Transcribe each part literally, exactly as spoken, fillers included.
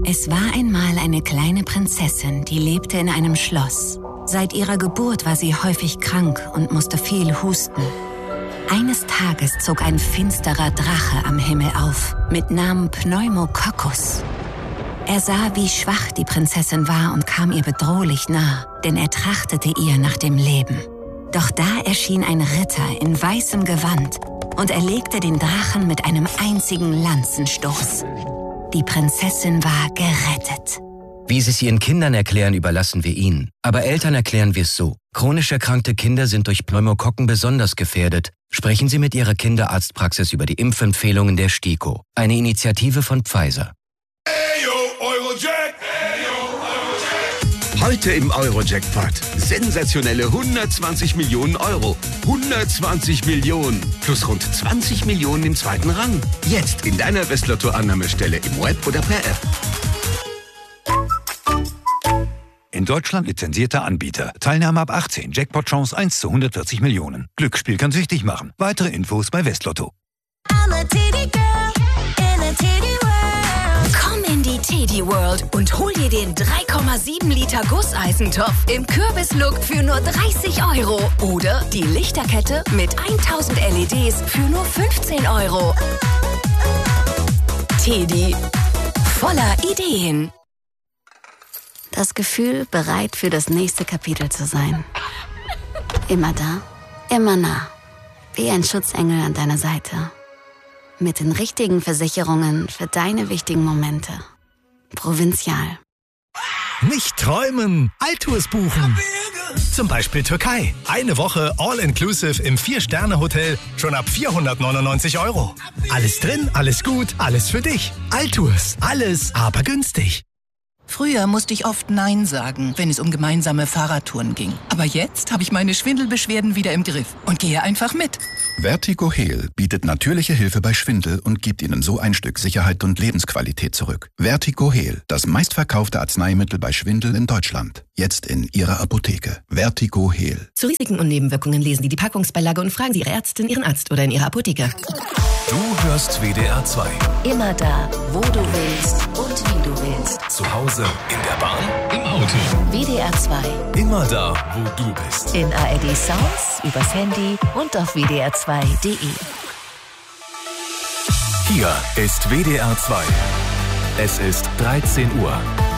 Es war einmal eine kleine Prinzessin, die lebte in einem Schloss. Seit ihrer Geburt war sie häufig krank und musste viel husten. Eines Tages zog ein finsterer Drache am Himmel auf, mit Namen Pneumococcus. Er sah, wie schwach die Prinzessin war und kam ihr bedrohlich nah, denn er trachtete ihr nach dem Leben. Doch da erschien ein Ritter in weißem Gewand und erlegte den Drachen mit einem einzigen Lanzenstoß. Die Prinzessin war gerettet. Wie Sie es Ihren Kindern erklären, überlassen wir Ihnen. Aber Eltern erklären wir es so. Chronisch erkrankte Kinder sind durch Pneumokokken besonders gefährdet. Sprechen Sie mit Ihrer Kinderarztpraxis über die Impfempfehlungen der STIKO, eine Initiative von Pfizer. Heute im Euro-Jackpot. Sensationelle hundertzwanzig Millionen Euro. hundertzwanzig Millionen. Plus rund zwanzig Millionen im zweiten Rang. Jetzt in deiner Westlotto-Annahmestelle im Web oder per App. In Deutschland lizenzierter Anbieter. Teilnahme ab achtzehn. Jackpot-Chance eins zu hundertvierzig Millionen. Glücksspiel kann süchtig machen. Weitere Infos bei Westlotto. Komm in die Teddy World und hol dir den drei Komma sieben Liter Gusseisentopf im Kürbislook für nur dreißig Euro. Oder die Lichterkette mit tausend L E Ds für nur fünfzehn Euro. Teddy. Voller Ideen. Das Gefühl, bereit für das nächste Kapitel zu sein. Immer da, immer nah. Wie ein Schutzengel an deiner Seite. Mit den richtigen Versicherungen für deine wichtigen Momente. Provinzial. Nicht träumen, Altours buchen. Zum Beispiel Türkei. Eine Woche All-Inclusive im vier-Sterne-Hotel schon ab vierhundertneunundneunzig Euro. Alles drin, alles gut, alles für dich. Altours, alles, aber günstig. Früher musste ich oft Nein sagen, wenn es um gemeinsame Fahrradtouren ging. Aber jetzt habe ich meine Schwindelbeschwerden wieder im Griff und gehe einfach mit. Vertigo Heal bietet natürliche Hilfe bei Schwindel und gibt Ihnen so ein Stück Sicherheit und Lebensqualität zurück. Vertigo Heal, das meistverkaufte Arzneimittel bei Schwindel in Deutschland. Jetzt in Ihrer Apotheke. Vertigo Heal. Zu Risiken und Nebenwirkungen lesen Sie die Packungsbeilage und fragen Sie Ihre Ärztin, Ihren Arzt oder in Ihrer Apotheke. Du hörst W D R zwei. Immer da, wo du willst und wie du willst. Zu Hause, in der Bahn, im Auto. W D R zwei. Immer da, wo du bist. In A R D Sounds, übers Handy und auf w d r zwei punkt d e. Hier ist W D R zwei. Es ist dreizehn Uhr.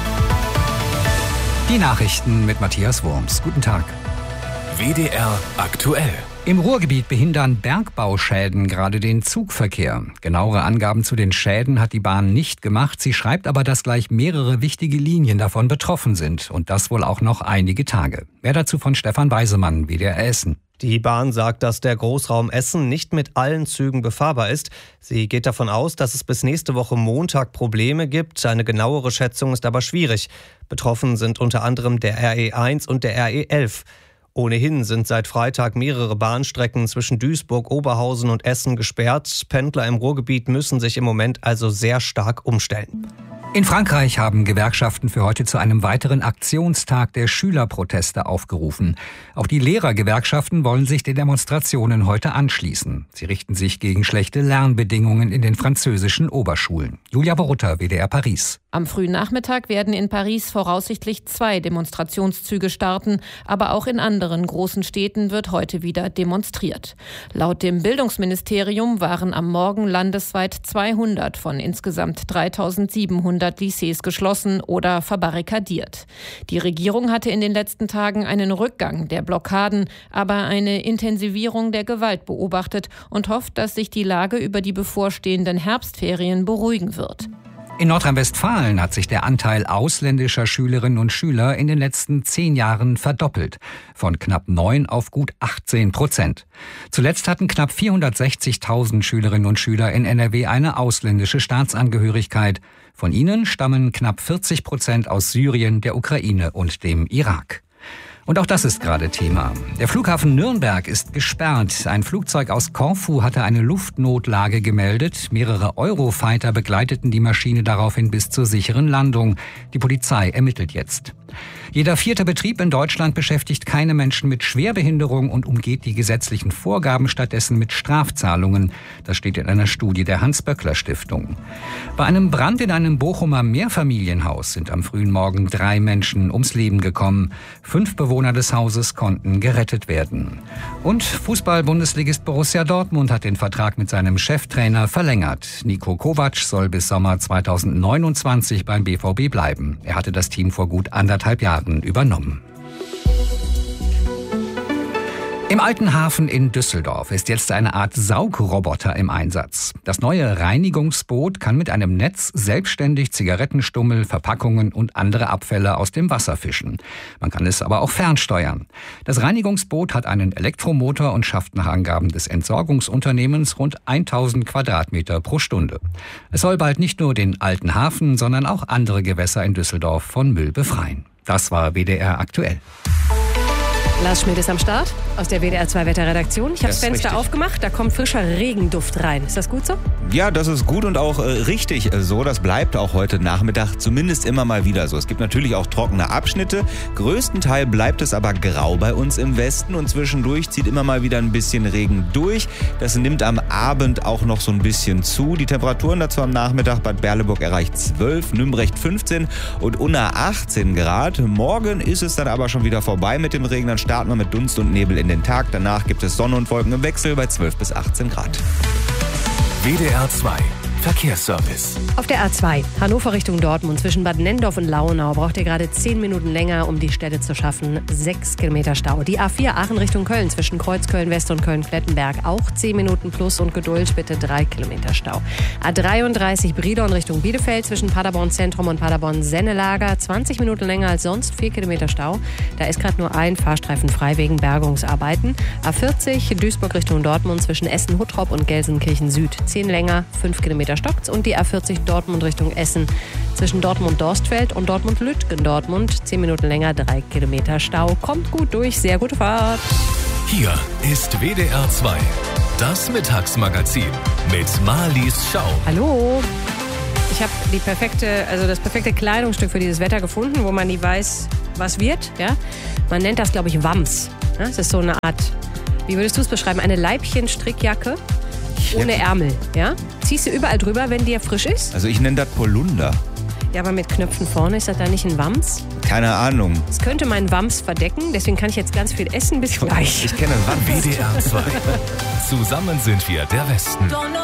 Die Nachrichten mit Matthias Wurms. Guten Tag. W D R aktuell. Im Ruhrgebiet behindern Bergbauschäden gerade den Zugverkehr. Genauere Angaben zu den Schäden hat die Bahn nicht gemacht. Sie schreibt aber, dass gleich mehrere wichtige Linien davon betroffen sind. Und das wohl auch noch einige Tage. Mehr dazu von Stefan Weisemann, W D R Essen. Die Bahn sagt, dass der Großraum Essen nicht mit allen Zügen befahrbar ist. Sie geht davon aus, dass es bis nächste Woche Montag Probleme gibt. Eine genauere Schätzung ist aber schwierig. Betroffen sind unter anderem der R E eins und der R E elf. Ohnehin sind seit Freitag mehrere Bahnstrecken zwischen Duisburg, Oberhausen und Essen gesperrt. Pendler im Ruhrgebiet müssen sich im Moment also sehr stark umstellen. In Frankreich haben Gewerkschaften für heute zu einem weiteren Aktionstag der Schülerproteste aufgerufen. Auch die Lehrergewerkschaften wollen sich den Demonstrationen heute anschließen. Sie richten sich gegen schlechte Lernbedingungen in den französischen Oberschulen. Julia Borutta, W D R Paris. Am frühen Nachmittag werden in Paris voraussichtlich zwei Demonstrationszüge starten, aber auch in anderen großen Städten wird heute wieder demonstriert. Laut dem Bildungsministerium waren am Morgen landesweit zweihundert von insgesamt dreitausendsiebenhundert Lycées geschlossen oder verbarrikadiert. Die Regierung hatte in den letzten Tagen einen Rückgang der Blockaden, aber eine Intensivierung der Gewalt beobachtet und hofft, dass sich die Lage über die bevorstehenden Herbstferien beruhigen wird. In Nordrhein-Westfalen hat sich der Anteil ausländischer Schülerinnen und Schüler in den letzten zehn Jahren verdoppelt. Von knapp neun auf gut achtzehn Prozent. Zuletzt hatten knapp vierhundertsechzigtausend Schülerinnen und Schüler in N R W eine ausländische Staatsangehörigkeit. Von ihnen stammen knapp vierzig Prozent aus Syrien, der Ukraine und dem Irak. Und auch das ist gerade Thema. Der Flughafen Nürnberg ist gesperrt. Ein Flugzeug aus Korfu hatte eine Luftnotlage gemeldet. Mehrere Eurofighter begleiteten die Maschine daraufhin bis zur sicheren Landung. Die Polizei ermittelt jetzt. Jeder vierte Betrieb in Deutschland beschäftigt keine Menschen mit Schwerbehinderung und umgeht die gesetzlichen Vorgaben stattdessen mit Strafzahlungen. Das steht in einer Studie der Hans-Böckler-Stiftung. Bei einem Brand in einem Bochumer Mehrfamilienhaus sind am frühen Morgen drei Menschen ums Leben gekommen. Fünf Bewohner des Hauses konnten gerettet werden. Und Fußball-Bundesligist Borussia Dortmund hat den Vertrag mit seinem Cheftrainer verlängert. Niko Kovac soll bis Sommer zweitausendneunundzwanzig beim B V B bleiben. Er hatte das Team vor gut anderthalb Jahren übernommen. Im Alten Hafen in Düsseldorf ist jetzt eine Art Saugroboter im Einsatz. Das neue Reinigungsboot kann mit einem Netz selbstständig Zigarettenstummel, Verpackungen und andere Abfälle aus dem Wasser fischen. Man kann es aber auch fernsteuern. Das Reinigungsboot hat einen Elektromotor und schafft nach Angaben des Entsorgungsunternehmens rund tausend Quadratmeter pro Stunde. Es soll bald nicht nur den Alten Hafen, sondern auch andere Gewässer in Düsseldorf von Müll befreien. Das war W D R aktuell. Lars Schmidt ist am Start aus der W D R zwei Wetterredaktion. Ich habe das, das Fenster richtig. aufgemacht, da kommt frischer Regenduft rein. Ist das gut so? Ja, das ist gut und auch äh, richtig äh, so. Das bleibt auch heute Nachmittag zumindest immer mal wieder so. Es gibt natürlich auch trockene Abschnitte. Größtenteils bleibt es aber grau bei uns im Westen und zwischendurch zieht immer mal wieder ein bisschen Regen durch. Das nimmt am Abend auch noch so ein bisschen zu. Die Temperaturen dazu am Nachmittag: Bad Berleburg erreicht zwölf, Nümbrecht fünfzehn und Unna achtzehn Grad. Morgen ist es dann aber schon wieder vorbei mit dem Regen. Dann starten wir mit Dunst und Nebel in den Tag. Danach gibt es Sonne und Wolken im Wechsel bei zwölf bis achtzehn Grad. W D R zwei Verkehrsservice. Auf der A zwei, Hannover Richtung Dortmund, zwischen Bad Nendorf und Launau, braucht ihr gerade zehn Minuten länger, um die Stelle zu schaffen. sechs Kilometer Stau. Die A vier, Aachen Richtung Köln, zwischen Kreuz Köln-West und Köln-Klettenberg, auch zehn Minuten plus und Geduld, bitte drei Kilometer Stau. A dreiunddreißig, Brilon Richtung Bielefeld, zwischen Paderborn Zentrum und Paderborn Sennelager, zwanzig Minuten länger als sonst, vier Kilometer Stau. Da ist gerade nur ein Fahrstreifen frei wegen Bergungsarbeiten. A vierzig, Duisburg Richtung Dortmund, zwischen Essen-Huttrop und Gelsenkirchen Süd, zehn länger, fünf Kilometer stockt's. Und die A vierzig Dortmund Richtung Essen, zwischen Dortmund-Dorstfeld und Dortmund-Lütgendortmund, zehn Minuten länger, drei Kilometer Stau. Kommt gut durch, sehr gute Fahrt. Hier ist W D R zwei, das Mittagsmagazin mit Marlies Schau. Hallo. Ich habe die perfekte, also das perfekte Kleidungsstück für dieses Wetter gefunden, wo man nie weiß, was wird. Ja? Man nennt das, glaube ich, Wams. Ja? Das ist so eine Art, wie würdest du es beschreiben, eine Leibchen-Strickjacke ohne Ärmel. Ja? Ziehst du überall drüber, wenn dir frisch ist? Also ich nenne das Polunder. Ja, aber mit Knöpfen vorne, ist das da nicht ein Wams? Keine Ahnung. Es könnte meinen Wams verdecken, deswegen kann ich jetzt ganz viel essen bis gleich. Ich kenne Wams. W D R zwei. Zusammen sind wir der Westen.